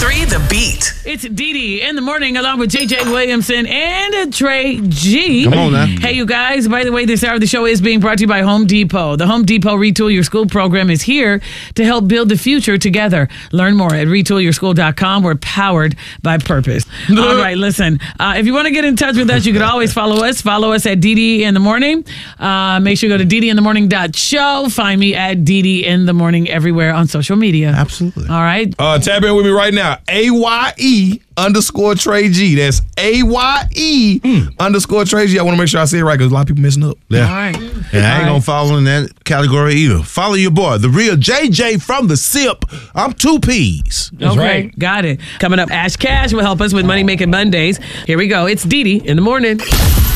102.3 The Beat. It's Dee Dee in the morning along with JJ Williamson and Trey G. Come on now. Hey, you guys. By the way, this hour of the show is being brought to you by Home Depot. The Home Depot Retool Your School program is here to help build the future together. Learn more at retoolyourschool.com. We're powered by purpose. All right, listen. If you want to get in touch with us, you can always follow us. Follow us at Dee Dee in the morning. Make sure you go to DeeDeeInTheMorning.show. Find me at Dee Dee in the morning everywhere on social media. Absolutely. All right. Tap in with me right now. AYE_Trey G. That's AYE_Trey G. I want to make sure I say it right because a lot of people messing up. Yeah. All right. And I ain't going to follow in that category either. Follow your boy, the real JJ from the SIP. I'm 2 P's. Okay, right. got it. Coming up, Ash Cash will help us with Money Making Mondays. Here we go. It's Dee Dee in the morning.